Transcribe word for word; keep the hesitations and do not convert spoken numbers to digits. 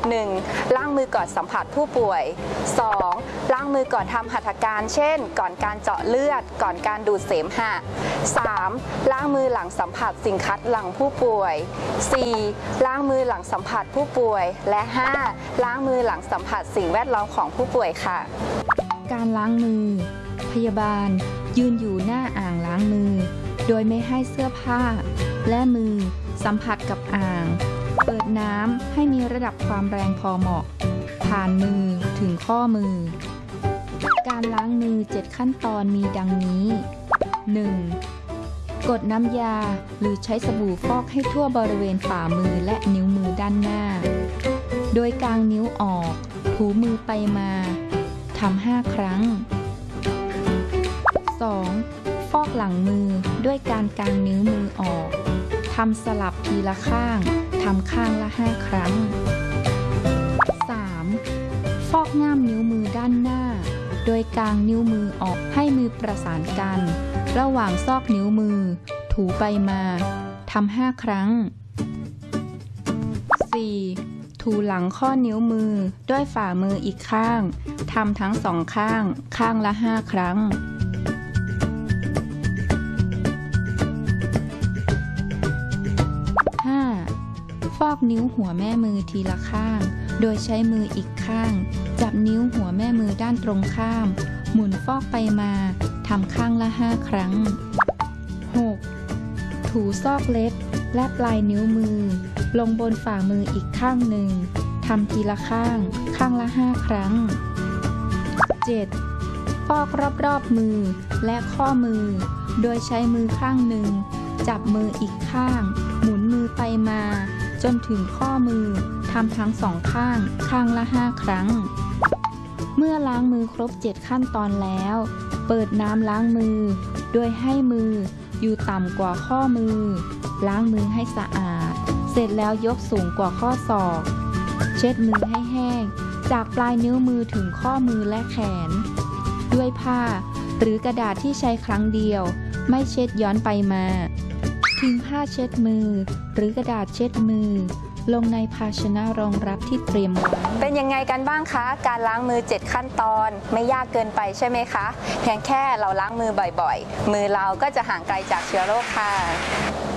หนึ่ง ล้างมือก่อนสัมผัสผู้ป่วย สอง ล้างมือก่อนทำหัตถการเช่นก่อนการเจาะเลือดก่อนการดูดเสมหะ สาม ล้างมือหลังสัมผัสสิ่งคัดหลั่งผู้ป่วย สี่ ล้างมือหลังสัมผัสผู้ป่วยและ ห้า ล้างมือหลังสัมผัสสิ่งแวดล้อมของผู้ป่วยค่ะการล้างมือพยาบาลยืนอยู่หน้าอ่างล้างมือโดยไม่ให้เสื้อผ้าและมือสัมผัสกับอ่างเปิดน้ำให้มีระดับความแรงพอเหมาะผ่านมือถึงข้อมือการล้างมือเจ็ดขั้นตอนมีดังนี้ หนึ่ง กดน้ำยาหรือใช้สบู่ฟอกให้ทั่วบริเวณฝ่ามือและนิ้วมือด้านหน้าโดยกางนิ้วออกถูมือไปมาทำห้าครั้ง สอง ฟอกหลังมือด้วยการกางนิ้วมือออกทำสลับทีละข้างทำข้างละห้าครั้ง สาม ฟอกง่ามนิ้วมือด้านหน้าโดยกางนิ้วมือออกให้มือประสานกันระหว่างซอกนิ้วมือถูไปมาทำห้าครั้ง สี่ ถูหลังข้อนิ้วมือด้วยฝ่ามืออีกข้างทำทั้งสองข้างข้างละห้าครั้ง ห้า ฟอกนิ้วหัวแม่มือทีละข้างโดยใช้มืออีกข้างจับนิ้วหัวแม่มือด้านตรงข้ามหมุนฟอกไปมาทำข้างละห้าครั้ง หก ถูซอกเล็บและปลายนิ้วมือลงบนฝ่ามืออีกข้างหนึ่งทำทีละข้างข้างละห้าครั้ง เจ็ด ฟอกรอบๆมือและข้อมือโดยใช้มือข้างหนึ่งจับมืออีกข้างหมุนมือไปมาจนถึงข้อมือทำทั้งสองข้างข้างละห้าครั้งเมื่อล้างมือครบเจ็ดขั้นตอนแล้วเปิดน้ำล้างมือโดยให้มืออยู่ต่ำกว่าข้อมือล้างมือให้สะอาดเสร็จแล้วยกสูงกว่าข้อศอกเช็ดมือให้แห้งจากปลายนิ้วมือถึงข้อมือและแขนด้วยผ้าหรือกระดาษที่ใช้ครั้งเดียวไม่เช็ดย้อนไปมาทิ้งผ้าเช็ดมือหรือกระดาษเช็ดมือลงในภาชนะรองรับที่เตรียมไว้เป็นยังไงกันบ้างคะการล้างมือเจ็ดขั้นตอนไม่ยากเกินไปใช่ไหมคะเพียงแค่เราล้างมือบ่อยๆมือเราก็จะห่างไกลจากเชื้อโรคค่ะ